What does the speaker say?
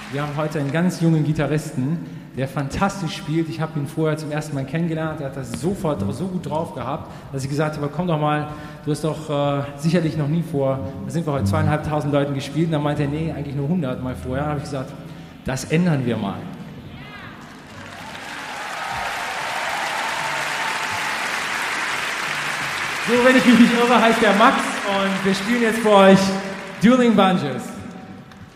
Wir haben heute einen ganz jungen Gitarristen, der fantastisch spielt. Ich habe ihn vorher zum ersten Mal kennengelernt. Er hat das sofort so gut drauf gehabt, dass ich gesagt habe, komm doch mal, du hast doch sicherlich noch nie vor, da sind wir heute 2.500 Leuten gespielt. Und dann meinte er, nee, eigentlich nur 100 Mal vorher. Dann habe ich gesagt, das ändern wir mal. So, wenn ich mich nicht irre, heißt der Max und wir spielen jetzt für euch Dueling Banjos.